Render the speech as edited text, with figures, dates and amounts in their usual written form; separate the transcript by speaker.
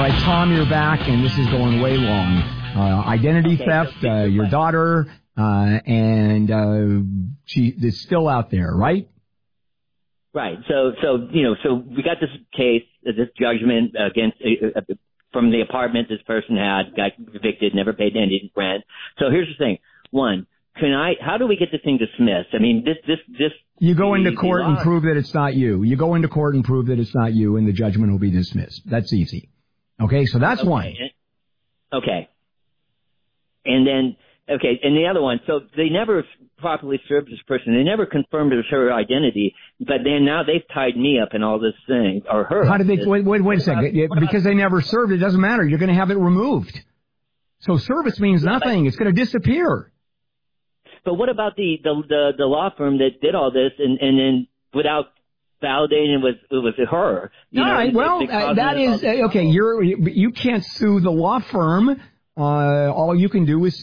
Speaker 1: right, Tom, you're back, and this is going way long. Identity theft, your daughter, and she is still out there, right?
Speaker 2: Right. So we got this case, this judgment against from the apartment this person had, got evicted, never paid any rent. So here's the thing: one, how do we get this thing dismissed? I mean, this.
Speaker 1: You go into court and prove that it's not you. You go into court and prove that it's not you, and the judgment will be dismissed. That's easy. Okay, so that's one.
Speaker 2: Okay. And then, and the other one, so they never properly served this person. They never confirmed it was her identity, but then now they've tied me up in all this thing, or her.
Speaker 1: How did they, wait a second. Because they never served, it doesn't matter. You're going to have it removed. So service means nothing. It's going to disappear.
Speaker 2: But what about the law firm that did all this and then without validating it was her?
Speaker 1: All right. Well, that is okay. You can't sue the law firm. All you can do is